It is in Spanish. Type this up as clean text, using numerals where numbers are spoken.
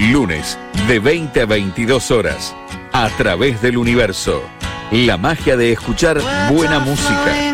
Lunes de 20 a 22 horas. A través del universo. La magia de escuchar buena música.